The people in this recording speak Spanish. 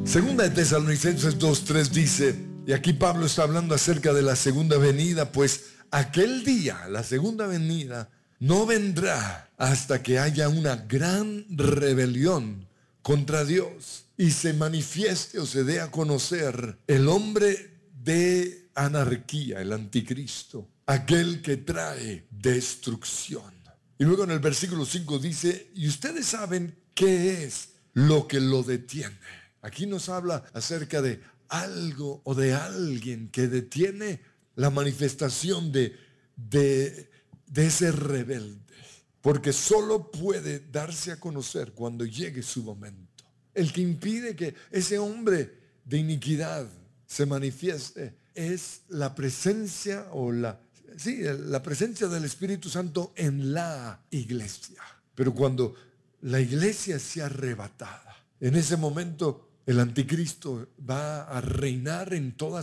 Segunda de Tesalonicenses 2:3 dice, y aquí Pablo está hablando acerca de la segunda venida, pues aquel día, la segunda venida, no vendrá hasta que haya una gran rebelión contra Dios y se manifieste o se dé a conocer el hombre de anarquía, el anticristo, aquel que trae destrucción. Y luego en el versículo 5 dice, y ustedes saben qué es lo que lo detiene. Aquí nos habla acerca de algo o de alguien que detiene la manifestación de ese rebelde. Porque solo puede darse a conocer cuando llegue su momento. El que impide que ese hombre de iniquidad se manifieste es la presencia la presencia del Espíritu Santo en la iglesia. Pero cuando la iglesia sea arrebatada, en ese momento el anticristo va a reinar en toda